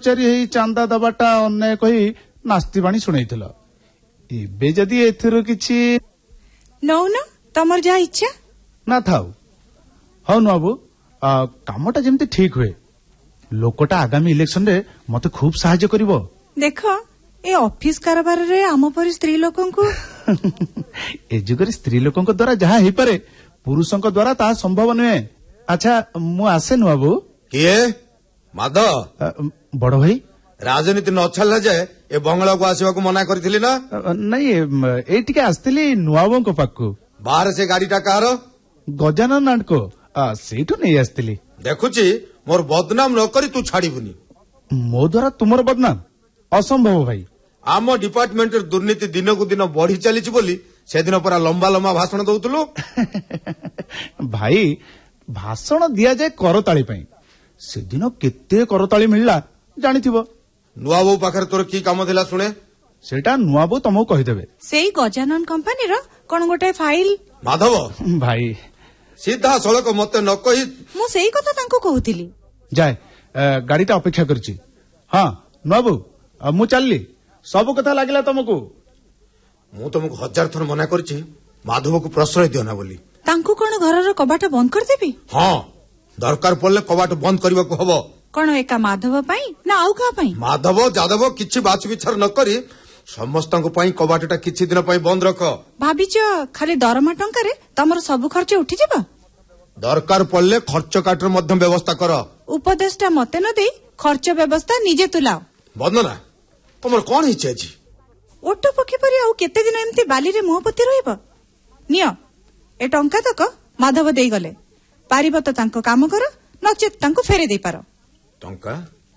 ବ୍ରହ୍ମଚାରୀ ହେଇ ଚାନ୍ଦା ଦବାଟା ଅନ୍ୟାୟ କହି ନାସ୍ତି ବାଣୀ ଶୁଣେଇଥିଲ। ଏବେ ଯଦି ଏଥିରୁ କିଛି ନଉନ, ତମର ଯାହା ଇଚ୍ଛା। ନା ଥାଉ। ହଉ ନୂଆବୁ, କାମଟା ଯେମିତି ଠିକ ହୁଏ। ଲୋକଟା ଆଗାମୀ ଇଲେକ୍ସନରେ ମତେ ଖୁବ ସାହାଯ୍ୟ କରିବ। ଦେଖ, ଏ ଅଫିସ କାରବାରରେ ଆମ ପରି ସ୍ତ୍ରୀ ଲୋକଙ୍କୁ ଏ ଯୁଗରେ ସ୍ତ୍ରୀ ଲୋକଙ୍କ ଦ୍ୱାରା ଯାହା ହେଇପାରେ ପୁରୁଷଙ୍କ ଦ୍ୱାରା ତାହା ସମ୍ଭବ ନୁହେଁ। ଆଚ୍ଛା, ମୁଁ ଆସେ ନୂଆବୁ। କିଏ? ମାଧ? ବଡ ଭାଇ, ରାଜନୀତି ନ ଛାଡ଼ିଲା ଯେ ଏ ବଙ୍ଗଳାକୁ ଆସିବାକୁ ମନା କରିଥିଲି ନା? ନାଇଁ, ଏଇ ଟିକେ ଆସିଥିଲି ନୂଆବୁଙ୍କ ପାଖକୁ। ବାହାରେ ସେ ଗାଡିଟା କାହାର? ଗଜାନନ ନାଣ୍ଡକୋ, ସେଇଠୁ ନେଇ ଆସିଥିଲି। ଦେଖୁଛି ମୋର ବଦନାମ ନ କରି ତୁ ଛାଡିବୁନି। ମୋ ଦ୍ୱାରା ତୁମର ବଦନାମ? ଅସମ୍ଭବ ଭାଇ। ଆମ ଡିପାର୍ଟମେଣ୍ଟର ଦୁର୍ନୀତି ଦିନକୁ ଦିନ ବଢି ଚାଲିଛି ବୋଲି ସେଦିନ ପରା ଲମ୍ବା ଲମ୍ବା ଭାଷଣ ଦଉଥିଲୁ। ଭାଇ, ଭାଷଣ ଦିଆଯାଏ କରତାଳି ପାଇଁ। ସେଦିନ କେତେ କରତାଳି ମିଳିଲା ଜାଣିଥିବ। ନୂଆବୋଉ ପାଖରେ ତୋର କି କାମ ଥିଲା ଶୁଣେ? ସେଇଟା ନୂଆବୋଉ ତମକୁ କହିଦେବେ। ସେଇ ଗଜାନନ କମ୍ପାନୀର କଣ ଗୋଟେ ଫାଇଲ। ମାଧବ ଭାଇ, ସିଧା ସଳଖ ମତେ ନ କହି ମୁଁ ସେଇ କଥା ତାଙ୍କୁ କହୁଥିଲି। ଯାଏ, ଗାଡିଟା ଅପେକ୍ଷା କରିଛି। ହଁ ନୂଆବୋଉ, ମୁଁ ଚାଲିଲି। ସବୁ କଥା ଲାଗିଲା ତମକୁ? ମୁଁ ତମକୁ 1000 ଥର ମନା କରିଛି ମାଧବକୁ ପ୍ରଶ୍ରୟ ଦିଅ ନା ବୋଲି। ତାଙ୍କୁ କଣ ଘରର କବାଟ ବନ୍ଦ କରିଦେବି? ହଁ, ଦରକାର ପଡିଲେ କବାଟ ବନ୍ଦ କରିବାକୁ ହବ। କଣ ଏକା ମାଧବ ପାଇଁ ନା ଆଉ କାହା ପାଇଁ? ମାଧବ ଯାଦବ କିଛି ବାଛ ବିଚାର ନ କରି ସମସ୍ତଙ୍କ ପାଇଁ କବାଟଟା କିଛି ଦିନ ପାଇଁ ବନ୍ଦ ରଖ। ଭାବିଛ ଖାଲି ଦରମା ଟଙ୍କାରେ ତମର ସବୁ ଖର୍ଚ୍ଚ ଉଠିଯିବ? ଦରକାର ପଡିଲେ ଖର୍ଚ୍ଚ କାଟର ମଧ୍ୟ ବ୍ୟବସ୍ଥା କର। ଉପଦେଶଟା ମତେ ନ ଦେଇ ଖର୍ଚ୍ଚ ବ୍ୟବସ୍ଥା ନିଜେ ତୁଲାଅ। ବନ୍ଦନା, ତମର କଣ ହେଇଛି ଆଜି? ଓଟ ପକ୍ଷୀ ପରି ଆଉ କେତେ ଦିନ ଏମିତି ବାଲିରେ ମୁହଁ ପୋତି ରହିବ? ନିଅ, ଏ ଟଙ୍କା ତକ ମାଧବ ଦେଇଗଲେ। ପାରିବ ତ ତାଙ୍କ କାମ କର, ନଚେତ ତାଙ୍କୁ ଫେରେଇ ଦେଇପାର। ଟଙ୍କା?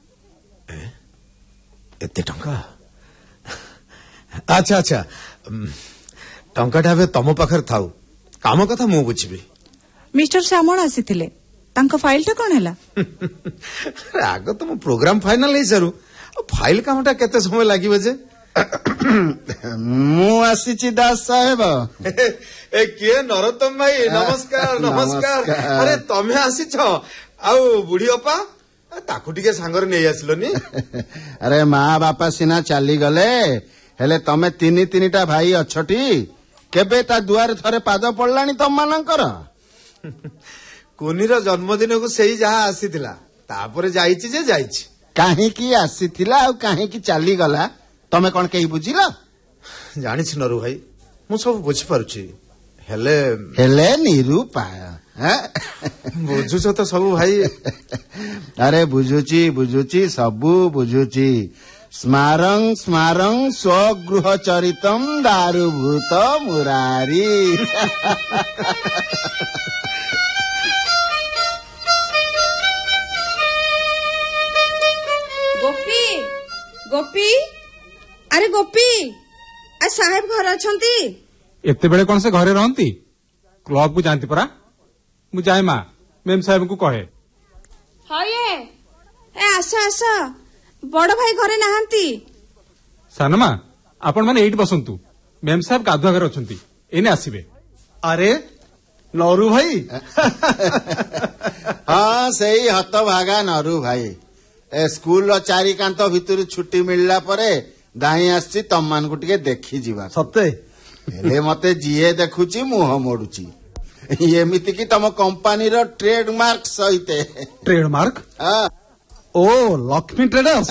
ଏତେ ଟଙ୍କା? ଆଚ୍ଛା ଆଚ୍ଛା, ଟଙ୍କାଟା ଏବେ ତମ ପାଖରେ ଥାଉ। କାମ କଥା ମୁଁ ବୁଝିବି। ମିଷ୍ଟର ଶ୍ୟାମଳ ଆସିଥିଲେ, ତାଙ୍କ ଫାଇଲଟା କଣ ହେଲା? ଆଗ ତମ ପ୍ରୋଗ୍ରାମ ଫାଇନାଲ ହେଇସାରୁ ଫାଇଲ କାମଟା କେତେ ସମୟ ଲାଗିବ ଯେ? ମୁଁ ଆସିଛି ଦାସ ସାହେବ। ଏ କିଏ? ନରୋତ୍ତମ ଭାଇ, ନମସ୍କାର। ନମସ୍କାର। ଆରେ ତମେ ଆସିଛ? ଆଉ ବୁଢୀ ଅପା ତାକୁ ଟିକେ ସାଙ୍ଗରେ ନେଇ ଆସିଲନି? ଆରେ ମା ବାପା ସିନା ଚାଲିଗଲେ, ହେଲେ ତମେ ତିନିଟା ଭାଇ ଅଛଟି। କେବେ ତା ଦୁଆରେ ଥରେ ପାଦ ପଡିଲାଣି ତମମାନଙ୍କର? କୁନିର ଜନ୍ମଦିନକୁ ସେଇ ଯାହା ଆସିଥିଲା, ତାପରେ ଯାଇଛି ଯେ ଯାଇଛି। କାହିଁକି ଆସିଥିଲା ଆଉ କାହିଁକି ଚାଲିଗଲା ତମେ କଣ କେହି ବୁଝିଲ? ଜାଣିଛି ନରୁ ଭାଇ, ମୁଁ ସବୁ ବୁଝିପାରୁଛି। ହେଲେ ହେଲେ ନିରୁପାୟ। ବୁଝୁଛ ତ ସବୁ ଭାଇ? ଆରେ ବୁଝୁଛି, ସବୁ ବୁଝୁଛି। ସ୍ମାରଂ ସ୍ମାରଂ ସ୍ୱଗୃହ ଚରିତମ୍ ଦାରୁଭୂତ ମୁରାରୀ। ଗୋପୀ, ଗୋପୀ, ଆରେ ଗୋପୀ, ଆରେ ସାହେବ ଘରେ ଅଛନ୍ତି? ଏତେବେଳେ କଣ ସେ ଘରେ ରହନ୍ତି? କ୍ଲବକୁ ଯାଆନ୍ତି ପରା। ମୁଁ ଯାଏ ମା, ମେମ୍ ସାହେବଙ୍କୁ କହେ। ହଏ, ଆସ ଆସ, ବଡ ଭାଇ ଘରେ ନାହାନ୍ତି। ସାନ ମା, ଆପଣ ମାନେ ଏଇଠି ବସନ୍ତୁ। ମେମ୍ ସାହେବ ଗାଧୁଆ ଘରେ ଅଛନ୍ତି, ଏଇନେ ଆସିବେ। ଆରେ ନରୁ ଭାଇ? ହଁ, ସେଇ ହତଭାଗା ନରୁ ଭାଇ। ଏ ସ୍କୁଲର ଚାରିକାନ୍ଥ ଭିତରୁ ଛୁଟି ମିଳିଲା ପରେ ଧାଇଁ ଆସିଛି ତମମାନଙ୍କୁ ଟିକେ ଦେଖିଯିବା। ସତେ? ହେଲେ ମତେ ଯିଏ ଦେଖୁଛି ମୁହଁ ମୋଡୁଛି। ଏମିତି କି ତମ କମ୍ପାନୀର ଟ୍ରେଡମାର୍କ ସହିତ। ଟ୍ରେଡମାର୍କ? ଓ, ଲକ୍ଷ୍ମୀ ଟ୍ରେଡର୍ସ।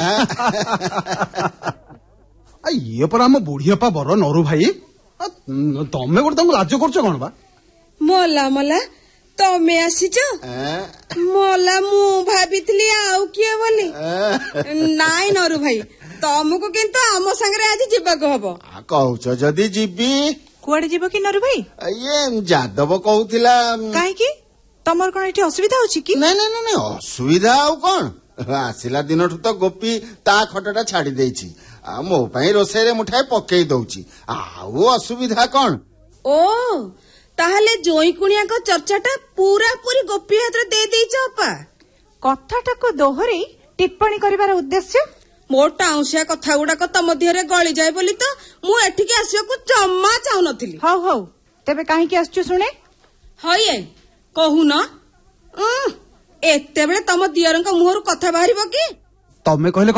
ଇଏ ପରା ଆମ ବୁଢୀଅପା ବର ନରୁ ଭାଇ। ତମେ ଗୋଟେ ତାଙ୍କୁ ଲାଜ କରୁଛ କଣ ବା? ମଲା ମଲା, ତମେ ଆସିଛ? ମଲା, ମୁଁ ଭାବିଥିଲି ଆଉ କିଏ ବୋଲି। ନାଇଁ ନରୁ ଭାଇ, ତମକୁ କିନ୍ତୁ ଆମ ସାଙ୍ଗରେ ଆଜି ଯିବାକୁ ହବ। କହୁଛ ଯଦି ଯିବି। କୁଆଡେ ଯିବ କି ନରୁ ଭାଇ? ଇଏ ଯାଦବ କହୁଥିଲା। କାହିଁକି? ତମର କଣ ଏଠି ଅସୁବିଧା ହଉଛି କି? ନାଇଁ, ଅସୁବିଧା ଆଉ କଣ। ଆସିଲା ଦିନଠୁ ତ ଗୋପୀ ତା ଖଟଟା ଛାଡି ଦେଇଛି। ଆଉ ମୋ ପାଇଁ ରୋଷେଇରେ ମୁଠାଏ ପକେଇ ଦଉଛି। ଆଉ ଅସୁବିଧା କଣ? ଓ, ତାହେଲେ ଜୋଇଁ କୁଣିଆଙ୍କ ଚର୍ଚ୍ଚାଟା ପୁରା ପୁରି ଗୋପୀ ହାତରେ ଦେଇ ଦେଇଛ ଅପା। କଥାଟାକୁ ଦୋହରେଇ ଟିପ୍ପଣୀ କରିବାର ଉଦ୍ଦେଶ୍ୟ? ମୋ ଟାଉଁସିଆ କଥା ଗୁଡାକ ତମ ଦେହରେ ଗଳିଯାଏ ବୋଲି ତ ମୁଁ ଏଠିକି ଆସିବାକୁ ଜମା ଚାହୁଁନଥିଲି। ହଉ, ତେବେ କାହିଁକି ଆସିଛୁ ଶୁଣେ? ହଏ, କହୁନ। ଏତେବେଳେ ତମ ଦିଅରଙ୍କ ମୁହଁରୁ କଥା ବାହାରିବ କି? ତମେ କହିଲେ